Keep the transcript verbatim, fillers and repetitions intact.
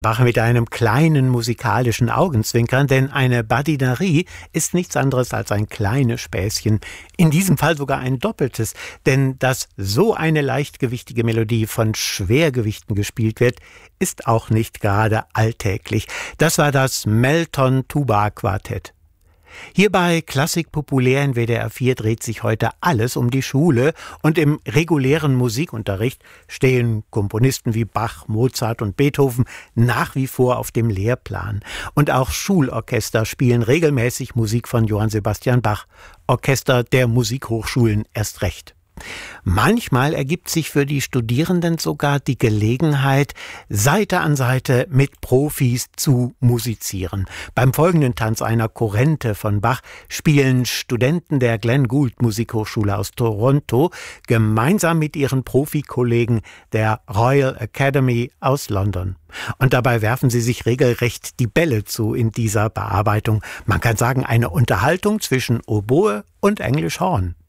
Bach mit einem kleinen musikalischen Augenzwinkern, denn eine Badinerie ist nichts anderes als ein kleines Späßchen. In diesem Fall sogar ein doppeltes, denn dass so eine leichtgewichtige Melodie von Schwergewichten gespielt wird, ist auch nicht gerade alltäglich. Das war das Melton-Tuba-Quartett. Hier bei Klassik populär in W D R vier dreht sich heute alles um die Schule und im regulären Musikunterricht stehen Komponisten wie Bach, Mozart und Beethoven nach wie vor auf dem Lehrplan. Und auch Schulorchester spielen regelmäßig Musik von Johann Sebastian Bach, Orchester der Musikhochschulen erst recht. Manchmal ergibt sich für die Studierenden sogar die Gelegenheit, Seite an Seite mit Profis zu musizieren. Beim folgenden Tanz einer Kurrente von Bach spielen Studenten der Glenn Gould Musikhochschule aus Toronto gemeinsam mit ihren Profikollegen der Royal Academy aus London. Und dabei werfen sie sich regelrecht die Bälle zu in dieser Bearbeitung. Man kann sagen, eine Unterhaltung zwischen Oboe und Englisch Horn.